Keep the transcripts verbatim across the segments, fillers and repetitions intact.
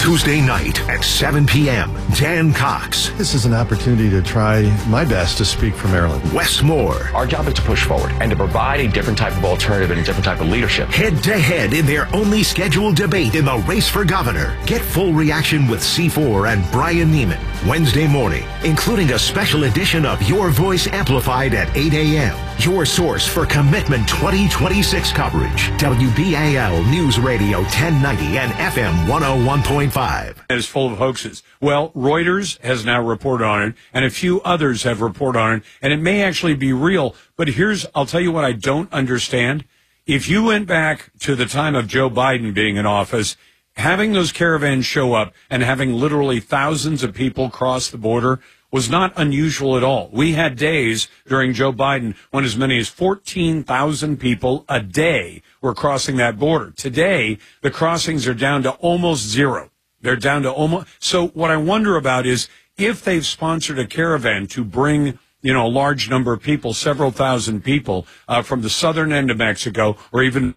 Tuesday night at seven p.m. Dan Cox. This is an opportunity to try my best to speak for Maryland. Wes Moore. Our job is to push forward and to provide a different type of alternative and a different type of leadership. Head to head in their only scheduled debate in the race for governor. Get full reaction with C four and Brian Neiman Wednesday morning, including a special edition of Your Voice Amplified at eight a.m. Your source for Commitment twenty twenty-six coverage. W B A L News Radio ten ninety and F M one oh one point five. It is full of hoaxes. Well, Reuters has now reported on it, and a few others have reported on it, and it may actually be real. But here's, I'll tell you what I don't understand. If you went back to the time of Joe Biden being in office, having those caravans show up and having literally thousands of people cross the border was not unusual at all. We had days during Joe Biden when as many as fourteen thousand people a day were crossing that border. Today, the crossings are down to almost zero. They're down to almost. So what I wonder about is if they've sponsored a caravan to bring, you know, a large number of people, several thousand people uh, from the southern end of Mexico or even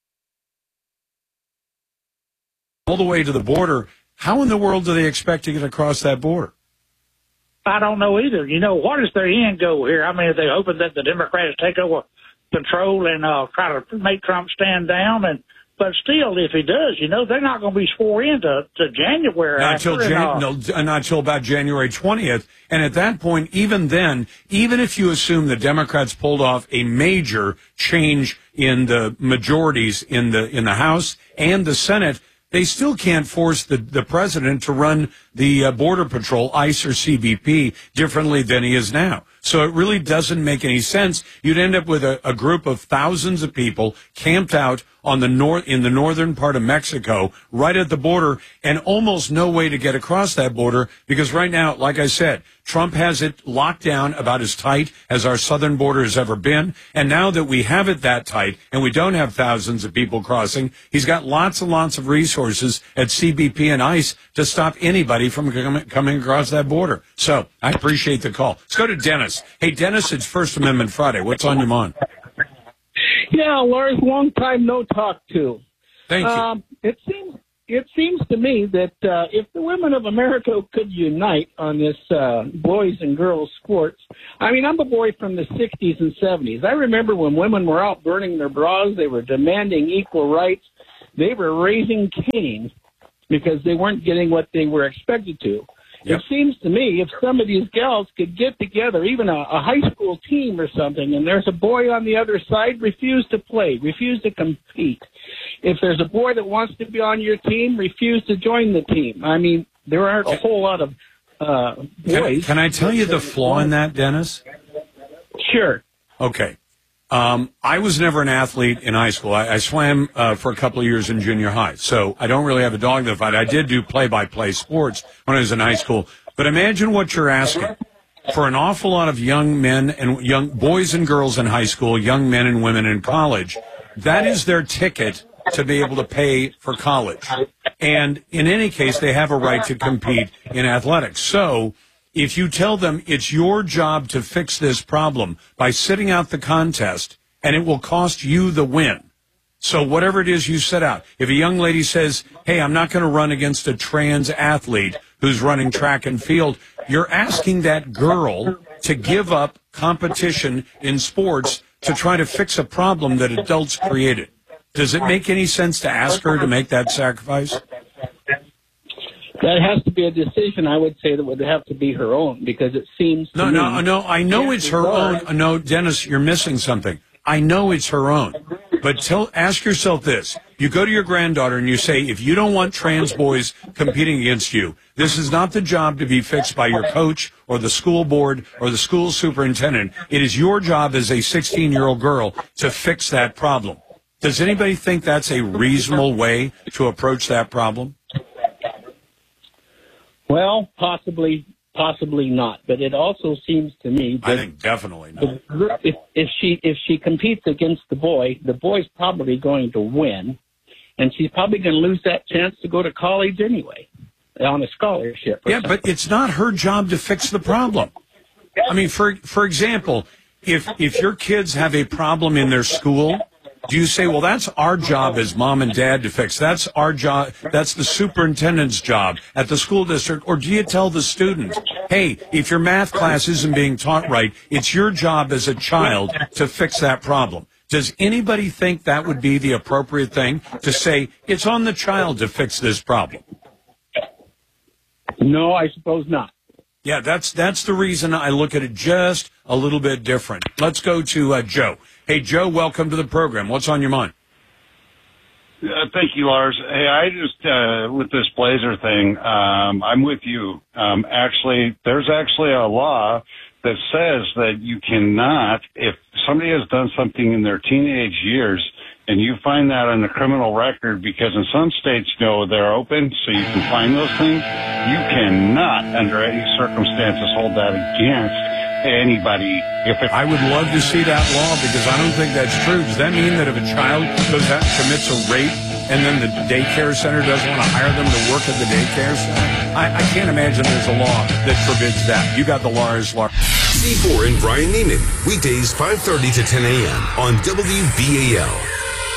all the way to the border, how in the world do they expect to get across that border? I don't know either. You know, what is their end goal here? I mean, are they hoping that the Democrats take over control and uh, try to make Trump stand down? And but still, if he does, you know, they're not going to be sworn into to January. Not until Jan- uh, no, not until about January twentieth. And at that point, even then, even if you assume the Democrats pulled off a major change in the majorities in the in the House and the Senate, they still can't force the, the president to run the uh, Border Patrol, ICE or C B P, differently than he is now. So it really doesn't make any sense. You'd end up with a, a group of thousands of people camped out on the north in the northern part of Mexico, right at the border, and almost no way to get across that border because right now, like I said, Trump has it locked down about as tight as our southern border has ever been. And now that we have it that tight and we don't have thousands of people crossing, he's got lots and lots of resources at C B P and ICE to stop anybody from com- coming across that border. So I appreciate the call. Let's go to Dennis. Hey, Dennis, it's First Amendment Friday. What's on your mind? Yeah, Lars, long time no talk to. Thank you. Um, it seems it seems to me that uh, if the women of America could unite on this uh, boys and girls sports, I mean, I'm a boy from the sixties and seventies. I remember when women were out burning their bras, they were demanding equal rights. They were raising Cain because they weren't getting what they were expected to. Yep. It seems to me if some of these gals could get together, even a, a high school team or something, and there's a boy on the other side, refuse to play, refuse to compete. If there's a boy that wants to be on your team, refuse to join the team. I mean, there aren't a whole lot of uh, boys. Can, can I tell you the flaw in that, Dennis? Sure. Okay. Um, I was never an athlete in high school. I, I swam uh, for a couple of years in junior high, so I don't really have a dog in the fight. I did do play-by-play sports when I was in high school. But imagine what you're asking. For an awful lot of young men and young boys and girls in high school, young men and women in college, that is their ticket to be able to pay for college. And in any case, they have a right to compete in athletics. So if you tell them it's your job to fix this problem by sitting out the contest, and it will cost you the win. So whatever it is you set out, if a young lady says, hey, I'm not going to run against a trans athlete who's running track and field, you're asking that girl to give up competition in sports to try to fix a problem that adults created. Does it make any sense to ask her to make that sacrifice? That has to be a decision, I would say, that would have to be her own, because it seems to No, me... no, no, I know it's her own. No, Dennis, you're missing something. I know it's her own. But tell, ask yourself this. You go to your granddaughter and you say, if you don't want trans boys competing against you, this is not the job to be fixed by your coach or the school board or the school superintendent. It is your job as a sixteen-year-old girl to fix that problem. Does anybody think that's a reasonable way to approach that problem? Well, possibly, possibly not. But it also seems to me that I think definitely not. If, if she if she competes against the boy, the boy's probably going to win, and she's probably going to lose that chance to go to college anyway on a scholarship. Yeah, something. But it's not her job to fix the problem. I mean, for for example, if if your kids have a problem in their school, Do you say, well, that's our job as mom and dad to fix? That's our job. That's the superintendent's job at the school district. Or do you tell the student, hey, if your math class isn't being taught right, it's your job as a child to fix that problem? Does anybody think that would be the appropriate thing to say, it's on the child to fix this problem? No, I suppose not. Yeah, that's that's the reason I look at it just a little bit different. Let's go to uh, Joe. Hey, Joe, welcome to the program. What's on your mind? Uh, thank you, Lars. Hey, I just, uh, with this Blazer thing, um, I'm with you. Um, actually, there's actually a law that says that you cannot, if somebody has done something in their teenage years, and you find that on the criminal record, because in some states, you know, they're open, so you can find those things, you cannot, under any circumstances, hold that against anybody. If it, I would love to see that law, because I don't think that's true. Does that mean that if a child goes out and commits a rape, and then the daycare center doesn't want to hire them to work at the daycare center? I, I can't imagine there's a law that forbids that. You got the Lars Lars. C four and Brian Neiman, weekdays five thirty to ten a.m. on W B A L.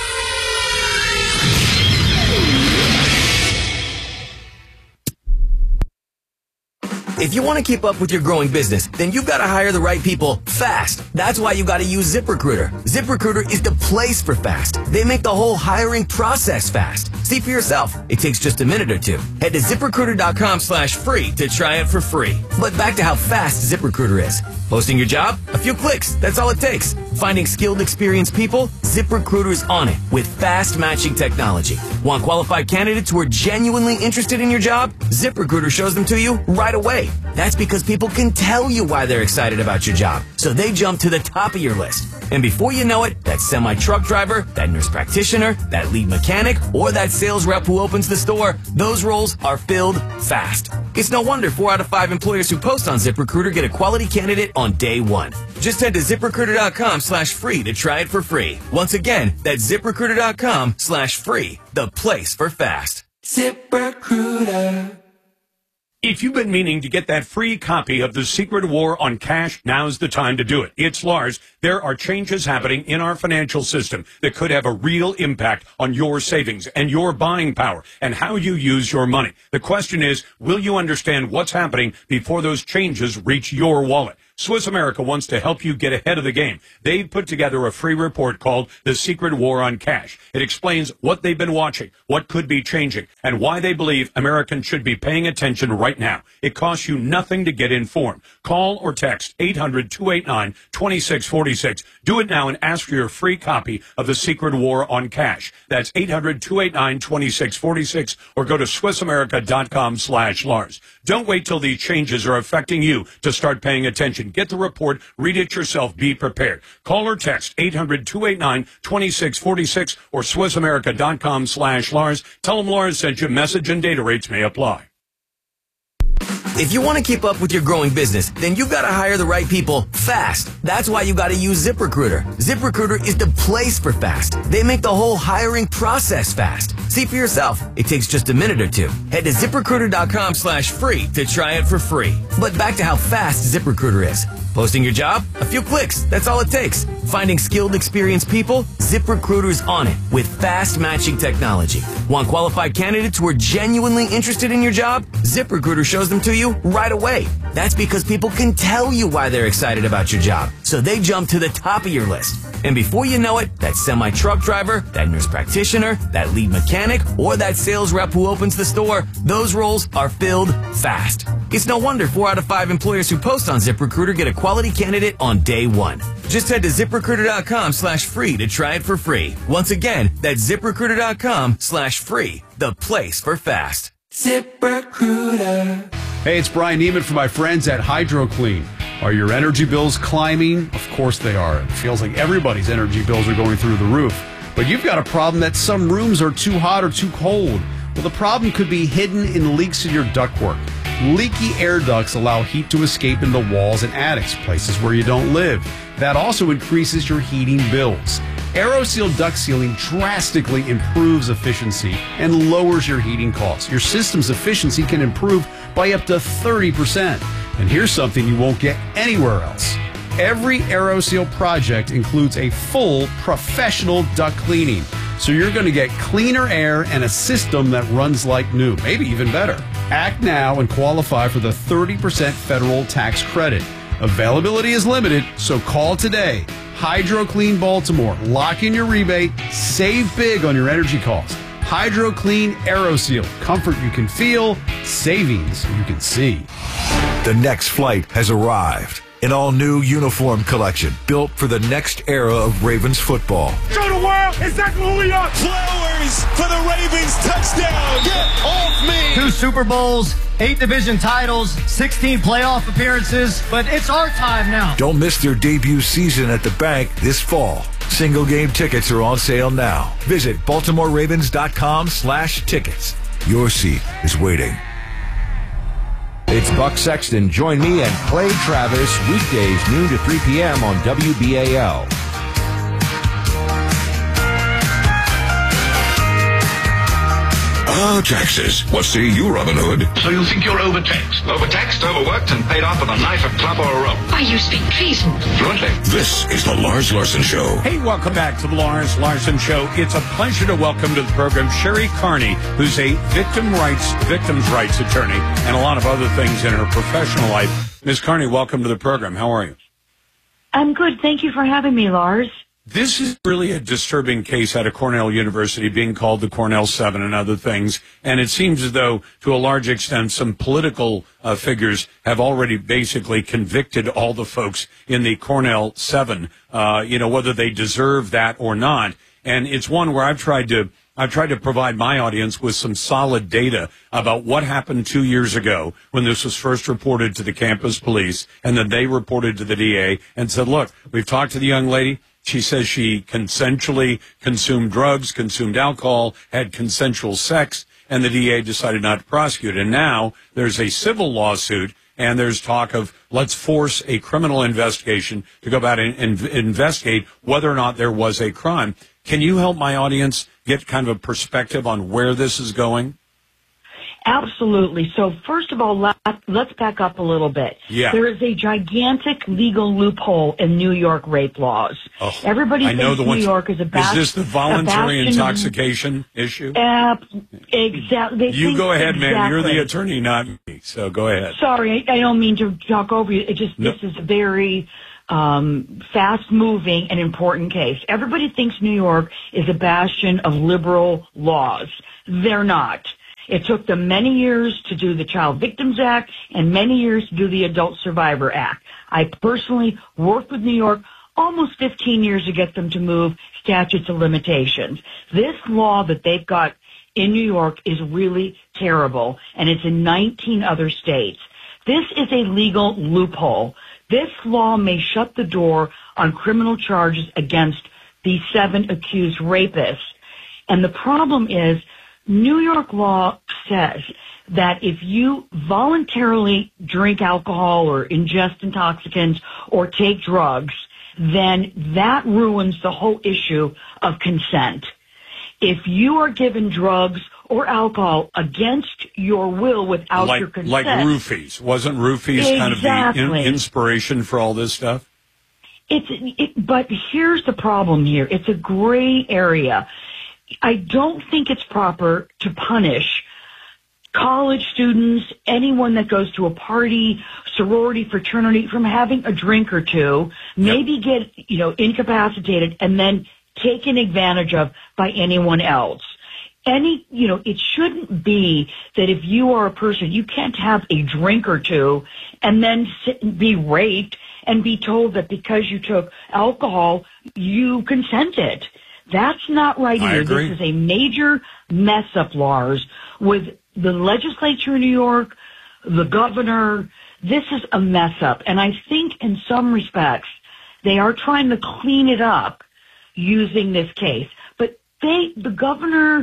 If you want to keep up with your growing business, then you've got to hire the right people fast. That's why you got to use ZipRecruiter. ZipRecruiter is the place for fast. They make the whole hiring process fast. See for yourself. It takes just a minute or two. Head to ZipRecruiter.com slash free to try it for free. But back to how fast ZipRecruiter is. Posting your job? A few clicks. That's all it takes. Finding skilled, experienced people? ZipRecruiter's on it with fast matching technology. Want qualified candidates who are genuinely interested in your job? ZipRecruiter shows them to you right away. That's because people can tell you why they're excited about your job, so they jump to the top of your list. And before you know it, that semi-truck driver, that nurse practitioner, that lead mechanic, or that sales rep who opens the store, those roles are filled fast. It's no wonder four out of five employers who post on ZipRecruiter get a quality candidate on day one. Just head to ZipRecruiter.com slash free to try it for free. Once again, that's ZipRecruiter.com slash free, the place for fast. ZipRecruiter. If you've been meaning to get that free copy of The Secret War on Cash, now's the time to do it. It's Lars. There are changes happening in our financial system that could have a real impact on your savings and your buying power and how you use your money. The question is, will you understand what's happening before those changes reach your wallet? Swiss America wants to help you get ahead of the game. They've put together a free report called The Secret War on Cash. It explains what they've been watching, what could be changing, and why they believe Americans should be paying attention right now. It costs you nothing to get informed. Call or text eight hundred, two eight nine, two six four six. Do it now and ask for your free copy of The Secret War on Cash. That's eight hundred, two eight nine, two six four six, or go to SwissAmerica.com slash Lars. Don't wait till these changes are affecting you to start paying attention. Get the report, read it yourself, be prepared. Call or text eight hundred, two eight nine, two six four six or SwissAmerica.com slash Lars. Tell them Lars sent you. Message and data rates may apply. If you want to keep up with your growing business, then you've got to hire the right people fast. That's why you got to use ZipRecruiter. ZipRecruiter is the place for fast. They make the whole hiring process fast. See for yourself. It takes just a minute or two. Head to ZipRecruiter.com slash free to try it for free. But back to how fast ZipRecruiter is. Posting your job? A few clicks. That's all it takes. Finding skilled, experienced people? ZipRecruiter's on it with fast matching technology. Want qualified candidates who are genuinely interested in your job? ZipRecruiter shows them to you right away. That's because people can tell you why they're excited about your job, so they jump to the top of your list. And before you know it, that semi-truck driver, that nurse practitioner, that lead mechanic, or that sales rep who opens the store, those roles are filled fast. It's no wonder four out of five employers who post on ZipRecruiter get a quality candidate on day one. Just head to ZipRecruiter.com slash free to try it for free. Once again, that's ZipRecruiter.com slash free, the place for fast. ZipRecruiter. Hey, it's Brian Neiman from my friends at HydroClean. Are your energy bills climbing? Of course they are. It feels like everybody's energy bills are going through the roof. But you've got a problem that some rooms are too hot or too cold. Well, the problem could be hidden in leaks in your ductwork. Leaky air ducts allow heat to escape into walls and attics, places where you don't live. That also increases your heating bills. AeroSeal duct sealing drastically improves efficiency and lowers your heating costs. Your system's efficiency can improve by up to thirty percent. And here's something you won't get anywhere else. Every AeroSeal project includes a full professional duct cleaning. So you're going to get cleaner air and a system that runs like new, maybe even better. Act now and qualify for the thirty percent federal tax credit. Availability is limited, so call today. HydroClean Baltimore. Lock in your rebate. Save big on your energy costs. HydroClean AeroSeal. Comfort you can feel. Savings you can see. The next flight has arrived. An all-new uniform collection built for the next era of Ravens football. Show the world exactly who we are. Flowers for the Ravens touchdown. Get off me. Two Super Bowls, eight division titles, sixteen playoff appearances, but it's our time now. Don't miss their debut season at the bank this fall. Single game tickets are on sale now. Visit Baltimore Ravens dot com slash tickets. Your seat is waiting. It's Buck Sexton. Join me and Clay Travis weekdays noon to three p.m. on W B A L. Ah, taxes. What say you, Robin Hood? So you think you're overtaxed? Overtaxed, overworked, and paid off with a knife, a club, or a rope? Why, you speak treason. Fluently. This is the Lars Larson Show. Hey, welcome back to the Lars Larson Show. It's a pleasure to welcome to the program Sherry Carney, who's a victim rights, victims' rights attorney, and a lot of other things in her professional life. Miz Carney, welcome to the program. How are you? I'm good. Thank you for having me, Lars. This is really a disturbing case out of Cornell University, being called the Cornell Seven and other things. And it seems as though, to a large extent, some political uh, figures have already basically convicted all the folks in the Cornell Seven, uh, you know, whether they deserve that or not. And it's one where I've tried to I've tried to provide my audience with some solid data about what happened two years ago when this was first reported to the campus police, and then they reported to the D A and said, look, we've talked to the young lady. She says she consensually consumed drugs, consumed alcohol, had consensual sex, and the D A decided not to prosecute. And now there's a civil lawsuit, and there's talk of let's force a criminal investigation to go back and, and investigate whether or not there was a crime. Can you help my audience get kind of a perspective on where this is going? Absolutely. So first of all, let, let's back up a little bit. Yeah. There is a gigantic legal loophole in New York rape laws. Oh, Everybody I know thinks the New ones, York is a bastion. Is this the voluntary intoxication issue? Uh, exactly. You go ahead, exactly. man. You're the attorney, not me. So go ahead. Sorry, I, I don't mean to talk over you. It just No. This is a very um, fast-moving and important case. Everybody thinks New York is a bastion of liberal laws. They're not. It took them many years to do the Child Victims Act and many years to do the Adult Survivor Act. I personally worked with New York almost fifteen years to get them to move statutes of limitations. This law that they've got in New York is really terrible, and it's in nineteen other states. This is a legal loophole. This law may shut the door on criminal charges against these seven accused rapists. And the problem is, New York law says that if you voluntarily drink alcohol or ingest intoxicants or take drugs, then that ruins the whole issue of consent. If you are given drugs or alcohol against your will without like, your consent. Like roofies. Wasn't roofies Exactly. kind of the in, inspiration for all this stuff? It's, it, but here's the problem here. It's a gray area. I don't think it's proper to punish college students, anyone that goes to a party, sorority, fraternity, from having a drink or two, maybe yep. get, you know, incapacitated and then taken advantage of by anyone else. Any, you know, it shouldn't be that if you are a person, you can't have a drink or two and then sit and be raped and be told that because you took alcohol, you consented. That's not right I either. agree. This is a major mess up, Lars, with the legislature in New York, the governor. This is a mess up. And I think in some respects, they are trying to clean it up using this case. But they, the governor,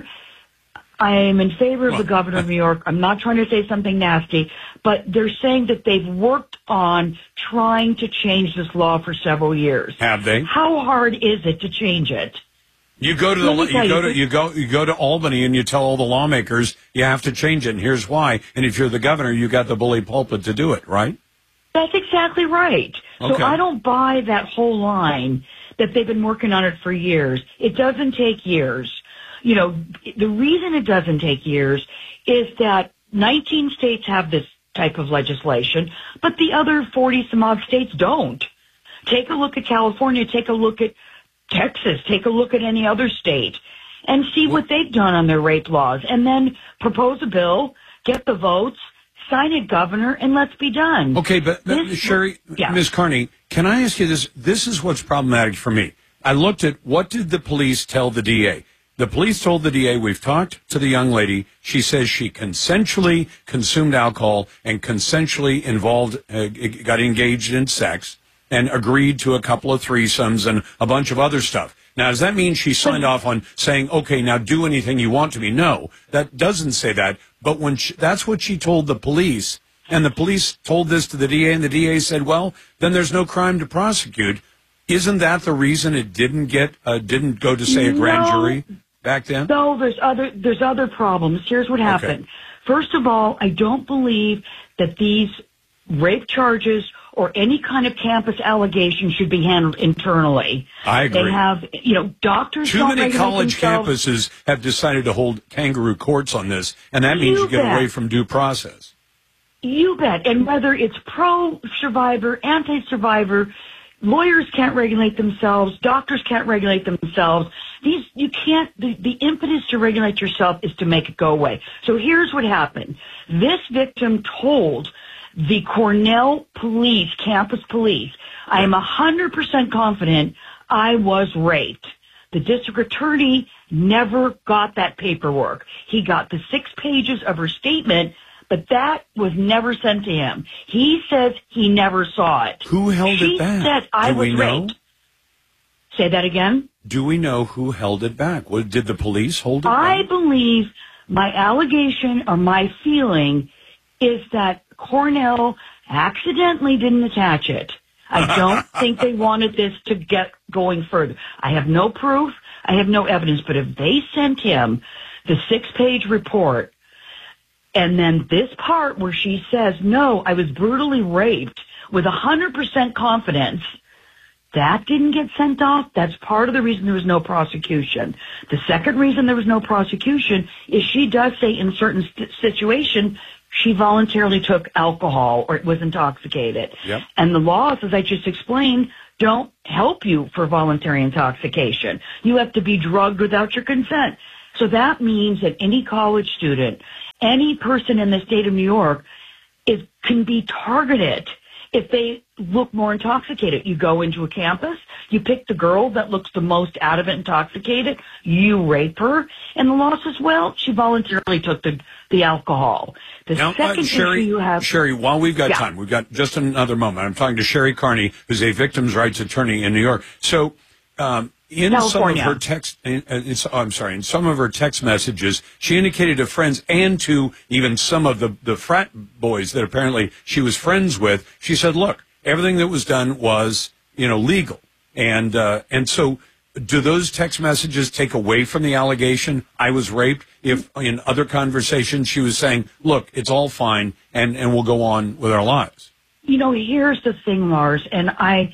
I am in favor of the governor of New York. I'm not trying to say something nasty, but they're saying that they've worked on trying to change this law for several years. Have they? How hard is it to change it? You go to the you go to you go you go to Albany and you tell all the lawmakers you have to change it, and here's why. And if you're the governor, you got the bully pulpit to do it, right? That's exactly right. So Okay. I don't buy that whole line that they've been working on it for years. It doesn't take years. You know, the reason it doesn't take years is that nineteen states have this type of legislation, but the other forty some odd states don't. Take a look at California, take a look at Texas, take a look at any other state, and see what they've done on their rape laws, and then propose a bill, get the votes, sign it, Governor, and let's be done. Okay, but, but This- Sherry, yeah. Miz Carney, can I ask you this? This is what's problematic for me. I looked at what did the police tell the D A? The police told the D A, we've talked to the young lady. She says she consensually consumed alcohol and consensually involved, uh, got engaged in sex and agreed to a couple of threesomes and a bunch of other stuff. Now, does that mean she signed off on saying, okay, now do anything you want to me? No, that doesn't say that. But when she, that's what she told the police, and the police told this to the D A, and the D A said, well, then there's no crime to prosecute. Isn't that the reason it didn't get, uh, didn't go to, say, a grand No. jury back then? No, there's other there's other problems. Here's what happened. First of all, I don't believe that these rape charges or any kind of campus allegation should be handled internally. I agree. They have, you know, doctors Too don't many regulate college themselves. campuses have decided to hold kangaroo courts on this, and that means You you get bet. away from due process. You bet. And whether it's pro-survivor, anti-survivor, lawyers can't regulate themselves, doctors can't regulate themselves. These, you can't, the, the impetus to regulate yourself is to make it go away. So here's what happened. This victim told the Cornell police, campus police, I am one hundred percent confident I was raped. The district attorney never got that paperwork. He got the six pages of her statement, but that was never sent to him. He says he never saw it. Who held she it back? said I Do was we know? raped. Say that again? Do we know who held it back? What, did the police hold it I back? believe my allegation or my feeling is that Cornell accidentally didn't attach it. I don't think they wanted this to get going further. I have no proof. I have no evidence. But if they sent him the six-page report and then this part where she says, no, I was brutally raped with one hundred percent confidence, that didn't get sent off. That's part of the reason there was no prosecution. The second reason there was no prosecution is she does say in certain st- situations she voluntarily took alcohol or was intoxicated. Yep. And the laws, as I just explained, don't help you for voluntary intoxication. You have to be drugged without your consent. So that means that any college student, any person in the state of New York is can be targeted if they look more intoxicated. You go into a campus, you pick the girl that looks the most out of it intoxicated, you rape her, and the law says, well, she voluntarily took the, the alcohol. The Now, uh, second Sherry, issue you have... Sherry, while we've got Yeah. time, we've got just another moment. I'm talking to Sherry Carney, who's a victims' rights attorney in New York. So, um, in California. some of her text, in, uh, it's, oh, I'm sorry, in some of her text messages, she indicated to friends and to even some of the, the frat boys that apparently she was friends with, she said, look, everything that was done was, you know, legal. And, uh, and so do those text messages take away from the allegation I was raped if in other conversations she was saying, look, it's all fine and, and we'll go on with our lives? You know, here's the thing, Lars, and I,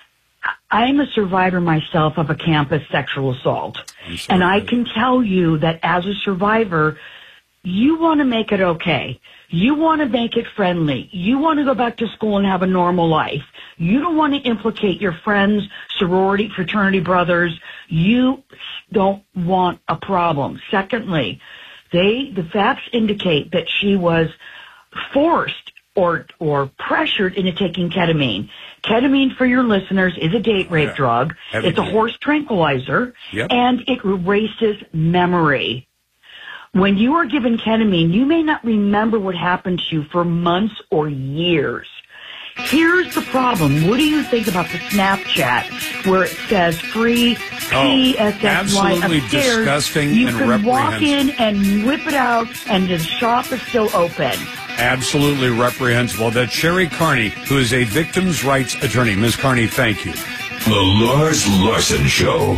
I'm a survivor myself of a campus sexual assault. And I can tell you that as a survivor, you want to make it okay. You want to make it friendly. You want to go back to school and have a normal life. You don't want to implicate your friends, sorority, fraternity brothers. You don't want a problem. Secondly, they, the facts indicate that she was forced or, or pressured into taking ketamine. Ketamine, for your listeners, is a date rape Yeah. drug. Heavy It's a duty. horse tranquilizer, Yep. and it erases memory. When you are given ketamine, you may not remember what happened to you for months or years. Here's the problem. What do you think about the Snapchat where it says free P S S Y absolutely upstairs? disgusting You and can walk in reprehensible. and whip it out, and the shop is still open. Absolutely reprehensible. That's Sherry Carney, who is a victims' rights attorney. Miz Carney, thank you. The Lars Larson Show.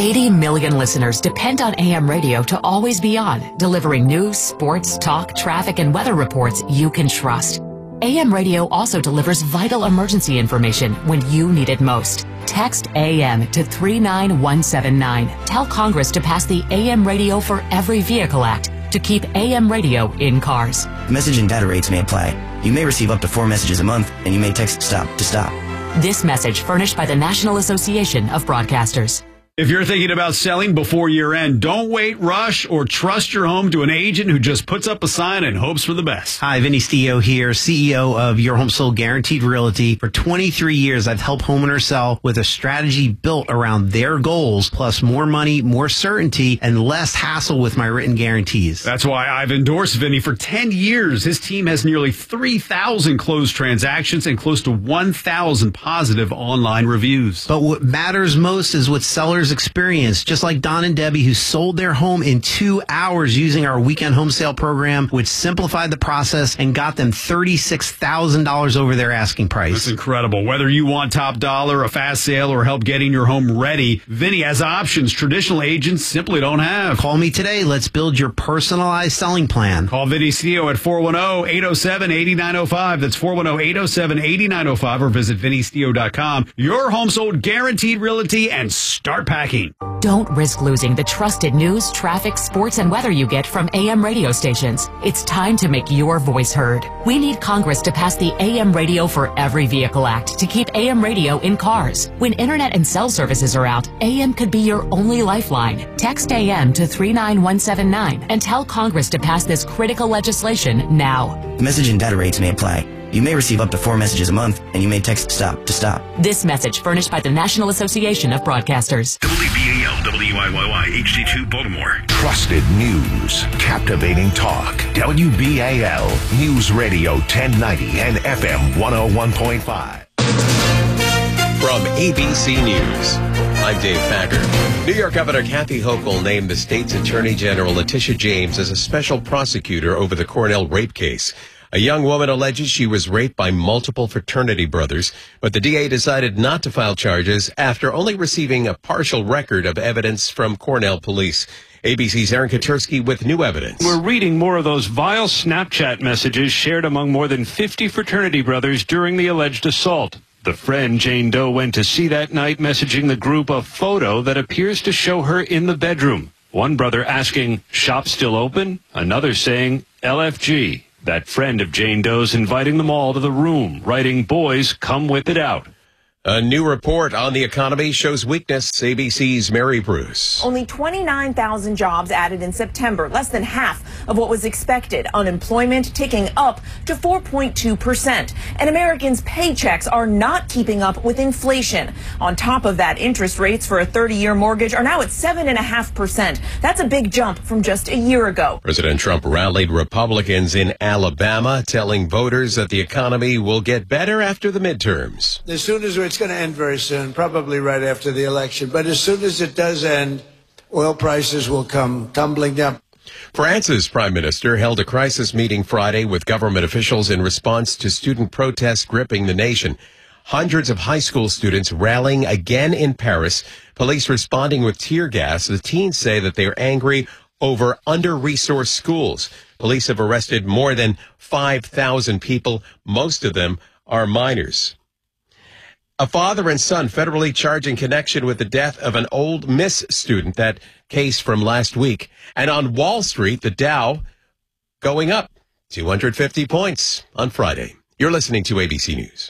eighty million listeners depend on A M radio to always be on, delivering news, sports, talk, traffic, and weather reports you can trust. A M radio also delivers vital emergency information when you need it most. Text A M to three nine one seven nine. Tell Congress to pass the A M Radio for Every Vehicle Act to keep A M radio in cars. Message and data rates may apply. You may receive up to four messages a month, and you may text STOP to stop. This message furnished by the National Association of Broadcasters. If you're thinking about selling before year end, don't wait, rush, or trust your home to an agent who just puts up a sign and hopes for the best. Hi, Vinny Stio here, C E O of Your Home Sold Guaranteed Realty. For twenty-three years, I've helped homeowners sell with a strategy built around their goals, plus more money, more certainty, and less hassle with my written guarantees. That's why I've endorsed Vinny for ten years. His team has nearly three thousand closed transactions and close to one thousand positive online reviews. But what matters most is what sellers experience, just like Don and Debbie, who sold their home in two hours using our weekend home sale program, which simplified the process and got them thirty-six thousand dollars over their asking price. That's incredible. Whether you want top dollar, a fast sale, or help getting your home ready, Vinny has options traditional agents simply don't have. Call me today. Let's build your personalized selling plan. Call Vinny Stio at four one zero, eight zero seven, eight nine zero five. That's four one zero, eight zero seven, eight nine zero five, or visit vinny stio dot com. Your Home Sold Guaranteed Realty, and start packing. Don't risk losing the trusted news, traffic, sports, and weather you get from A M radio stations. It's time to make your voice heard. We need Congress to pass the A M Radio for Every Vehicle Act to keep A M radio in cars. When internet and cell services are out, A M could be your only lifeline. Text A M to three nine one seven nine and tell Congress to pass this critical legislation now. Message and data rates may apply. You may receive up to four messages a month, and you may text STOP to stop. This message furnished by the National Association of Broadcasters. W B A L, W I Y Y, H D two, Baltimore. Trusted news. Captivating talk. W B A L, News Radio ten ninety and F M one oh one point five. From A B C News, I'm Dave Packer. New York Governor Kathy Hochul named the state's Attorney General Letitia James as a special prosecutor over the Cornell rape case. A young woman alleges she was raped by multiple fraternity brothers, but the D A decided not to file charges after only receiving a partial record of evidence from Cornell police. A B C's Aaron Katersky with new evidence. We're reading more of those vile Snapchat messages shared among more than fifty fraternity brothers during the alleged assault. The friend Jane Doe went to see that night messaging the group a photo that appears to show her in the bedroom. One brother asking, "Shop still open?" Another saying, L F G. That friend of Jane Doe's inviting them all to the room, writing, "Boys, come whip it out." A new report on the economy shows weakness. A B C's Mary Bruce. Only twenty-nine thousand jobs added in September, less than half of what was expected. Unemployment ticking up to four point two percent. And Americans' paychecks are not keeping up with inflation. On top of that, interest rates for a thirty-year mortgage are now at seven point five percent. That's a big jump from just a year ago. President Trump rallied Republicans in Alabama, telling voters that the economy will get better after the midterms. As soon as it's going to end very soon, probably right after the election. But as soon as it does end, oil prices will come tumbling down. France's prime minister held a crisis meeting Friday with government officials in response to student protests gripping the nation. Hundreds of high school students rallying again in Paris, police responding with tear gas. The teens say that they are angry over under-resourced schools. Police have arrested more than five thousand people. Most of them are minors. A father and son federally charged in connection with the death of an Old Miss student, that case from last week. And on Wall Street, the Dow going up two hundred fifty points on Friday. You're listening to A B C News.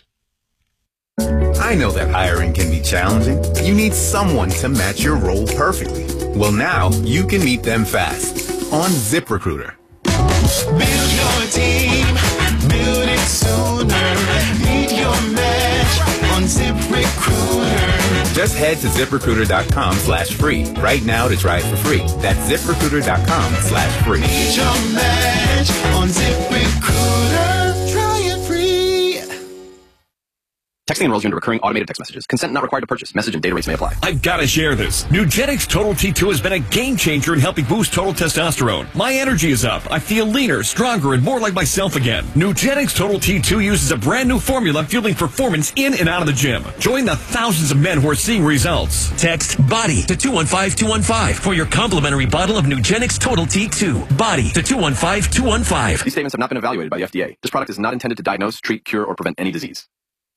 I know that hiring can be challenging. You need someone to match your role perfectly. Well, now you can meet them fast on ZipRecruiter. Build your team, build it sooner. Meet your match on ZipRecruiter. Just head to ZipRecruiter.com slash free right now to try it for free. That's ZipRecruiter.com slash free. Meet your match on ZipRecruiter. Try it free. Texting enrolls you into recurring automated text messages. Consent not required to purchase. Message and data rates may apply. I've got to share this. Nugenix Total T two has been a game changer in helping boost total testosterone. My energy is up. I feel leaner, stronger, and more like myself again. Nugenix Total T two uses a brand new formula fueling performance in and out of the gym. Join the thousands of men who are seeing results. Text BODY to two one five two one five for your complimentary bottle of Nugenix Total T two. BODY to two one five two one five. These statements have not been evaluated by the F D A. This product is not intended to diagnose, treat, cure, or prevent any disease.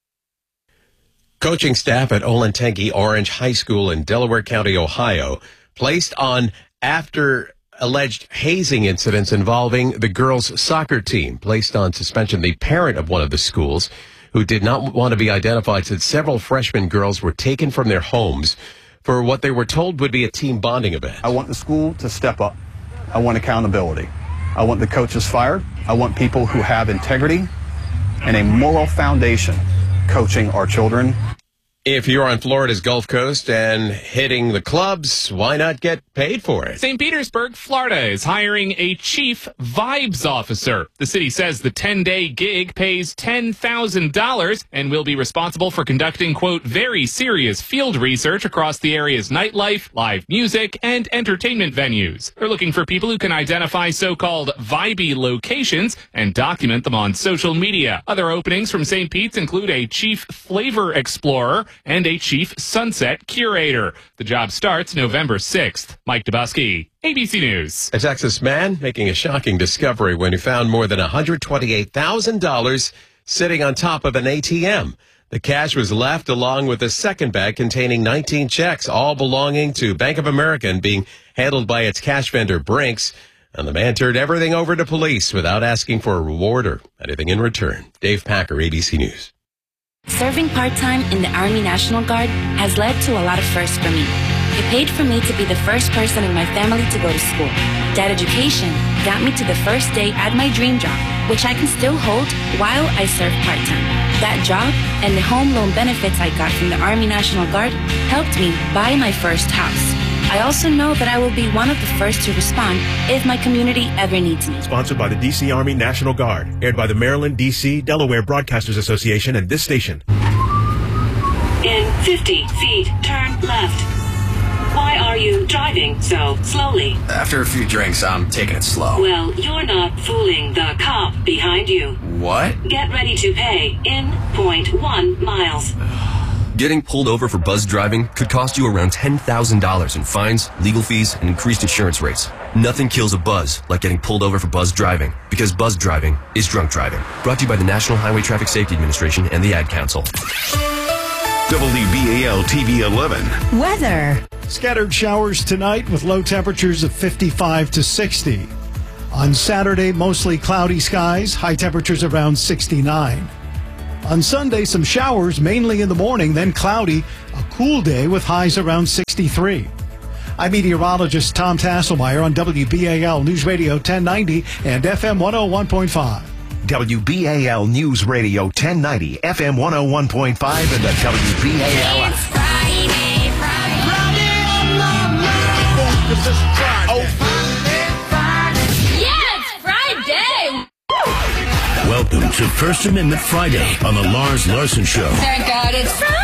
Coaching staff at Olentangy Orange High School in Delaware County, Ohio, placed on after alleged hazing incidents involving the girls' soccer team, placed on suspension. The parent of one of the schools, who did not want to be identified, said several freshman girls were taken from their homes for what they were told would be a team bonding event. I want the school to step up. I want accountability. I want the coaches fired. I want people who have integrity and a moral foundation coaching our children. If you're on Florida's Gulf Coast and hitting the clubs, why not get paid for it? Saint Petersburg, Florida is hiring a chief vibes officer. The city says the ten-day gig pays ten thousand dollars and will be responsible for conducting, quote, very serious field research across the area's nightlife, live music, and entertainment venues. They're looking for people who can identify so-called vibey locations and document them on social media. Other openings from Saint Pete's include a chief flavor explorer and a chief sunset curator. The job starts November sixth. Mike Dubusky, A B C News. A Texas man making a shocking discovery when he found more than one hundred twenty-eight thousand dollars sitting on top of an A T M. The cash was left along with a second bag containing nineteen checks, all belonging to Bank of America and being handled by its cash vendor, Brinks. And the man turned everything over to police without asking for a reward or anything in return. Dave Packer, A B C News. Serving part-time in the Army National Guard has led to a lot of firsts for me. It paid for me to be the first person in my family to go to school. That education got me to the first day at my dream job, which I can still hold while I serve part-time. That job and the home loan benefits I got from the Army National Guard helped me buy my first house. I also know that I will be one of the first to respond if my community ever needs me. Sponsored by the D C Army National Guard. Aired by the Maryland, D C, Delaware Broadcasters Association and this station. In fifty feet, turn left. Why are you driving so slowly? After a few drinks, I'm taking it slow. Well, you're not fooling the cop behind you. What? Get ready to pay in point one miles. Getting pulled over for buzz driving could cost you around ten thousand dollars in fines, legal fees, and increased insurance rates. Nothing kills a buzz like getting pulled over for buzz driving, because buzz driving is drunk driving. Brought to you by the National Highway Traffic Safety Administration and the Ad Council. W B A L T V eleven. Weather. Scattered showers tonight with low temperatures of fifty-five to sixty. On Saturday, mostly cloudy skies, high temperatures around sixty-nine. On Sunday, some showers, mainly in the morning, then cloudy. A cool day with highs around sixty-three. I'm meteorologist Tom Tasselmeyer on W B A L News Radio ten ninety and F M one oh one point five. W B A L News Radio ten ninety, F M one oh one point five, and the W B A L app. It's Friday, Friday, Friday on my mind. This is Friday. Oh, Friday. Yeah, it's Friday. Welcome to First Amendment Friday on the Lars Larson Show. Thank God it's Friday.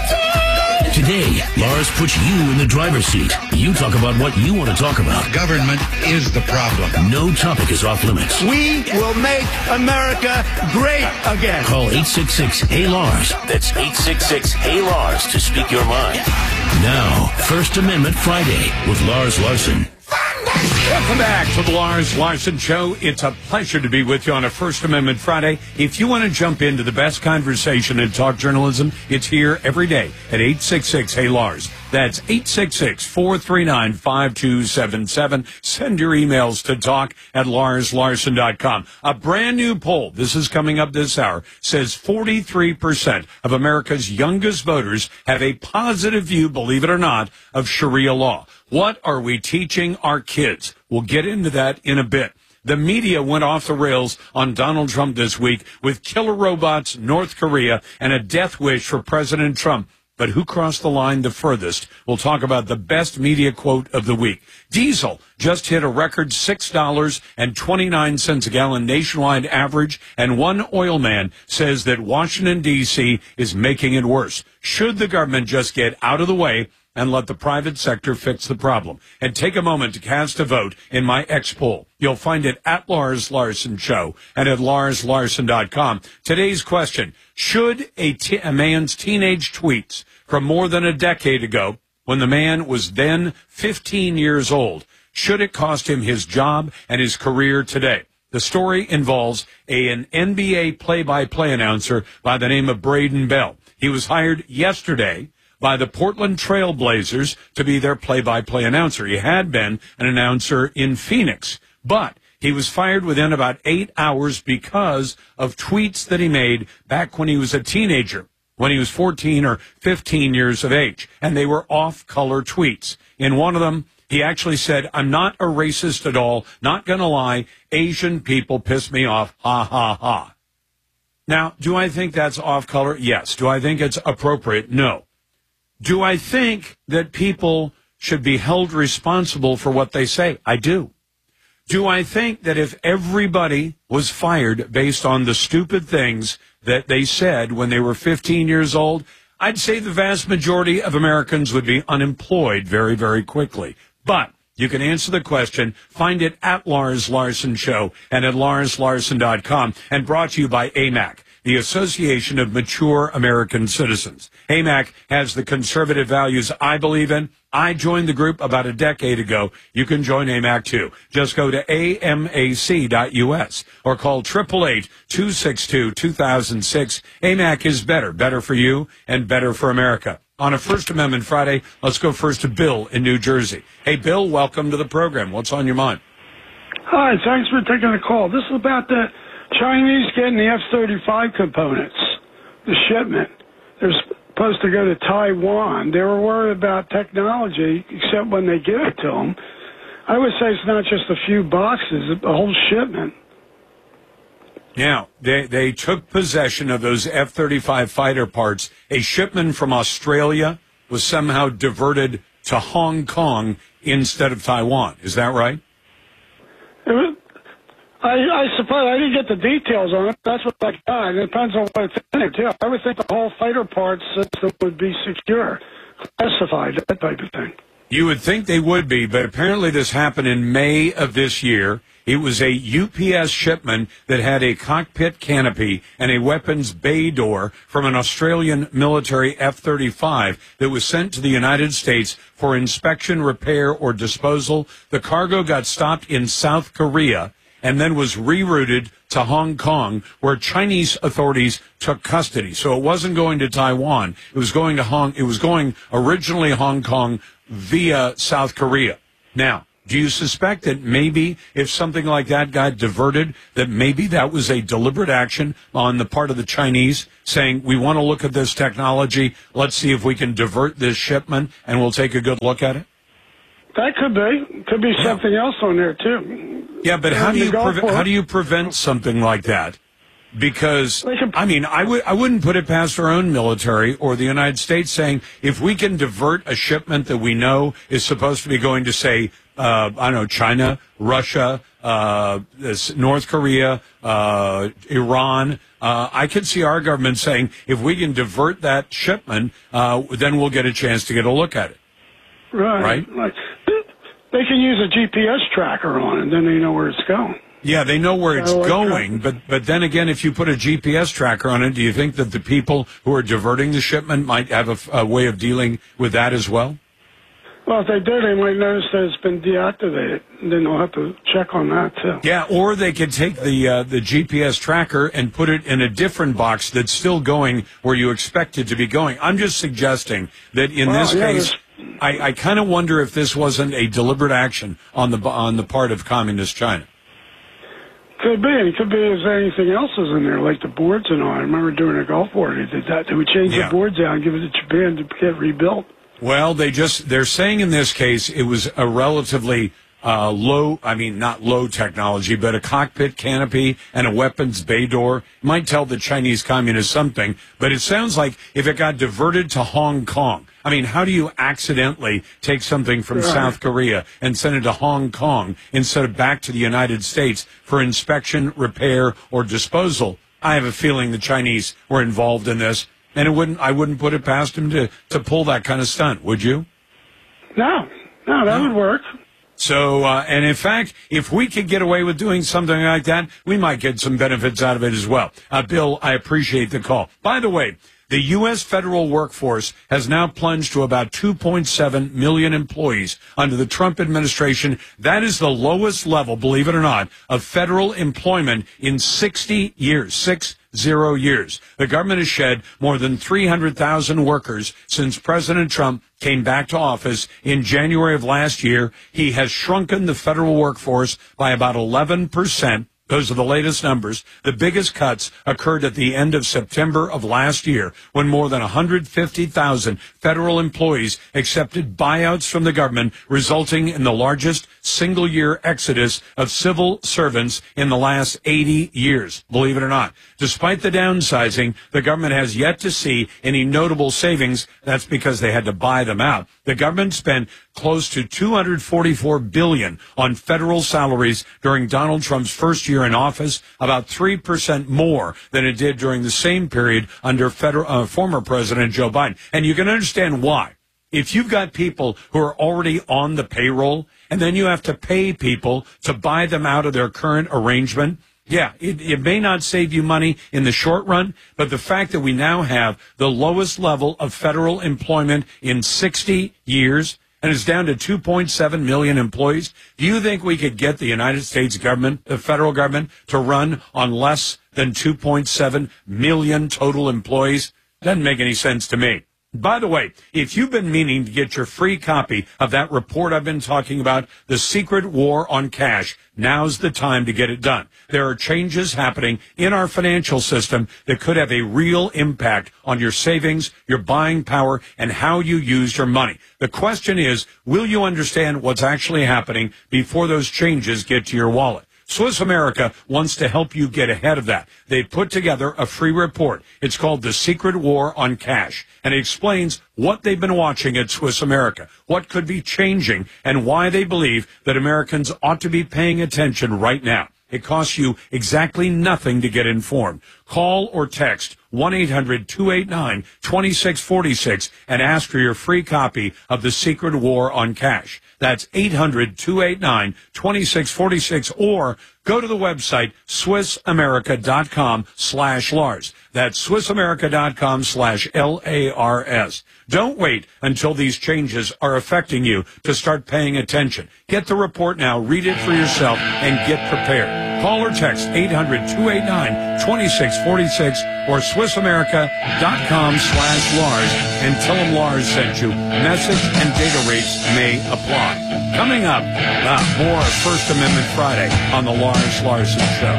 Today, Lars puts you in the driver's seat. You talk about what you want to talk about. Government is the problem. No topic is off limits. We will make America great again. Call eight six six, Hey Lars. That's eight six six, Hey Lars to speak your mind. Now, First Amendment Friday with Lars Larson. Welcome back to the Lars Larson Show. It's a pleasure to be with you on a First Amendment Friday. If you want to jump into the best conversation in talk journalism, it's here every day at eight six six, Hey Lars. That's eight six six, four three nine, five two seven seven. Send your emails to talk at lars larson dot com. A brand new poll, this is coming up this hour, says forty-three percent of America's youngest voters have a positive view, believe it or not, of Sharia law. What are we teaching our kids? We'll get into that in a bit. The media went off the rails on Donald Trump this week with killer robots, North Korea, and a death wish for President Trump. But who crossed the line the furthest? We'll talk about the best media quote of the week. Diesel just hit a record six dollars and twenty-nine cents a gallon nationwide average, and one oil man says that Washington, D C is making it worse. Should the government just get out of the way and let the private sector fix the problem? And take a moment to cast a vote in my X poll. You'll find it at Lars Larson Show and at lars larson dot com. Today's question: should a, t- a man's teenage tweets from more than a decade ago, when the man was then fifteen years old, should it cost him his job and his career today? The story involves a, an N B A play-by-play announcer by the name of Braden Bell. He was hired yesterday by the Portland Trail Blazers to be their play-by-play announcer. He had been an announcer in Phoenix, but he was fired within about eight hours because of tweets that he made back when he was a teenager, when he was fourteen or fifteen years of age, and they were off-color tweets. In one of them, he actually said, "I'm not a racist at all, not going to lie, Asian people piss me off, ha, ha, ha." Now, do I think that's off-color? Yes. Do I think it's appropriate? No. Do I think that people should be held responsible for what they say? I do. Do I think that if everybody was fired based on the stupid things that they said when they were fifteen years old, I'd say the vast majority of Americans would be unemployed very, very quickly. But you can answer the question. Find it at Lars Larson Show and at lars larson dot com, and brought to you by A M A C, the Association of Mature American Citizens. A M A C has the conservative values I believe in. I joined the group about a decade ago. You can join A M A C too. Just go to A M A C dot U S or call eight eight eight, two six two, two thousand six. A M A C is better, better for you and better for America. On a First Amendment Friday, let's go first to Bill in New Jersey. Hey, Bill, welcome to the program. What's on your mind? Hi, thanks for taking the call. This is about the Chinese getting the F thirty-five components, the shipment. They're supposed to go to Taiwan. They were worried about technology, except when they give it to them. I would say it's not just a few boxes, it's a whole shipment. Now, they, they took possession of those F thirty-five fighter parts. A shipment from Australia was somehow diverted to Hong Kong instead of Taiwan. Is that right? It was, I, I suppose I didn't get the details on it. That's what I got. It depends on what it's in it, too. I would think the whole fighter parts system would be secure, classified, that type of thing. You would think they would be, but apparently this happened in May of this year. It was a U P S shipment that had a cockpit canopy and a weapons bay door from an Australian military F thirty-five that was sent to the United States for inspection, repair, or disposal. The cargo got stopped in South Korea and then was rerouted to Hong Kong, where Chinese authorities took custody. So it wasn't going to Taiwan. It was going to Hong, it was going originally Hong Kong via South Korea. Now, do you suspect that maybe if something like that got diverted, that maybe that was a deliberate action on the part of the Chinese saying, we want to look at this technology, let's see if we can divert this shipment, and we'll take a good look at it? That could be. Could be something else on there, too. Yeah, but how do you preve- how do you prevent something like that? Because, I mean, I, w- I wouldn't put it past our own military or the United States saying, if we can divert a shipment that we know is supposed to be going to, say, uh, I don't know, China, Russia, uh, this North Korea, uh, Iran, uh, I could see our government saying, if we can divert that shipment, uh, then we'll get a chance to get a look at it. Right. Right? Right. They can use a G P S tracker on it, then they know where it's going. Yeah, they know where it's Uh, going, but but then again, if you put a G P S tracker on it, do you think that the people who are diverting the shipment might have a, f- a way of dealing with that as well? Well, if they do, they might notice that it's been deactivated, and then they'll have to check on that, too. Yeah, or they could take the uh, the G P S tracker and put it in a different box that's still going where you expect it to be going. I'm just suggesting that in Well, this yeah, case, I, I kind of wonder if this wasn't a deliberate action on the on the part of Communist China. Could be. It could be if anything else is in there, like the boards and all. I remember doing a Gulf War, they did that. They would change Yeah. the boards out and give it to Japan to get rebuilt. Well, they just, they're saying in this case it was a relatively uh, low, I mean, not low technology, but a cockpit canopy and a weapons bay door might tell the Chinese Communists something, but it sounds like if it got diverted to Hong Kong, I mean, how do you accidentally take something from Right. South Korea and send it to Hong Kong instead of back to the United States for inspection, repair, or disposal? I have a feeling the Chinese were involved in this, and it wouldn't, I wouldn't put it past them to, to pull that kind of stunt, would you? No, no, that would work. So, uh, and in fact, if we could get away with doing something like that, we might get some benefits out of it as well. Uh, Bill, I appreciate the call. By the way, the U S federal workforce has now plunged to about two point seven million employees under the Trump administration. That is the lowest level, believe it or not, of federal employment in sixty years, six zero years. The government has shed more than three hundred thousand workers since President Trump came back to office in January of last year. He has shrunken the federal workforce by about eleven percent. Those are the latest numbers. The biggest cuts occurred at the end of September of last year, when more than one hundred fifty thousand federal employees accepted buyouts from the government, resulting in the largest single-year exodus of civil servants in the last eighty years, believe it or not. Despite the downsizing, the government has yet to see any notable savings. That's because they had to buy them out. The government spent close to two hundred forty-four billion dollars on federal salaries during Donald Trump's first year in office, about three percent more than it did during the same period under federal, uh, former President Joe Biden. And you can understand why. If you've got people who are already on the payroll, and then you have to pay people to buy them out of their current arrangement, yeah, it, it may not save you money in the short run, but the fact that we now have the lowest level of federal employment in sixty years, and it's down to two point seven million employees. Do you think we could get the United States government, the federal government, to run on less than two point seven million total employees? Doesn't make any sense to me. By the way, if you've been meaning to get your free copy of that report I've been talking about, The Secret War on Cash, now's the time to get it done. There are changes happening in our financial system that could have a real impact on your savings, your buying power, and how you use your money. The question is, will you understand what's actually happening before those changes get to your wallet? Swiss America wants to help you get ahead of that. They put together a free report. It's called The Secret War on Cash, and it explains what they've been watching at Swiss America, what could be changing, and why they believe that Americans ought to be paying attention right now. It costs you exactly nothing to get informed. Call or text one eight hundred two eight nine two six four six and ask for your free copy of The Secret War on Cash. That's eight hundred two eight nine two six four six, or go to the website swiss america dot com slash Lars. That's swiss america dot com slash L A R S. Don't wait until these changes are affecting you to start paying attention. Get the report now, read it for yourself, and get prepared. Call or text eight hundred two eight nine two six four six or swiss america dot com slash Lars and tell them Lars sent you. Message and data rates may apply. Coming up, uh, more First Amendment Friday on the Lars Larson Show.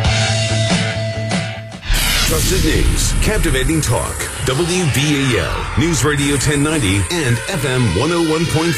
Trusted news, captivating talk, W B A L, News Radio ten ninety and F M one oh one point five.